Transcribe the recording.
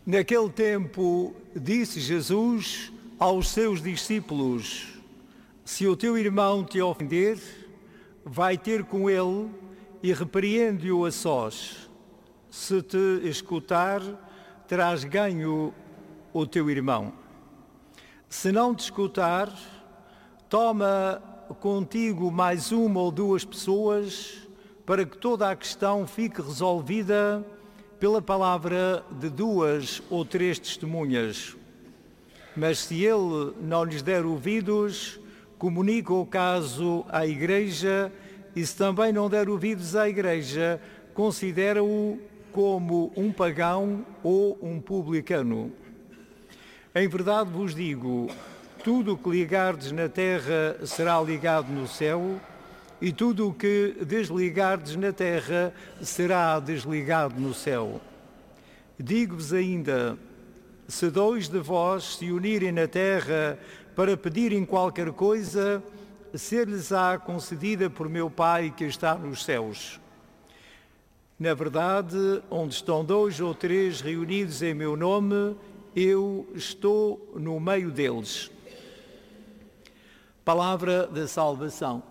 Naquele tempo, disse Jesus aos seus discípulos: se o teu irmão te ofender, vai ter com ele e repreende-o a sós. Se te escutar, terás ganho o teu irmão. Se não te escutar, toma contigo mais uma ou duas pessoas, para que toda a questão fique resolvida pela palavra de duas ou três testemunhas. Mas se ele não lhes der ouvidos, comunica o caso à Igreja, e se também não der ouvidos à Igreja, considera-o como um pagão ou um publicano. Em verdade vos digo, tudo o que ligardes na terra será ligado no céu, e tudo o que desligardes na terra será desligado no céu. Digo-vos ainda, se dois de vós se unirem na terra para pedirem qualquer coisa, ser-lhes-á concedida por meu Pai que está nos céus. Na verdade, onde estão dois ou três reunidos em meu nome, eu estou no meio deles. Palavra da salvação.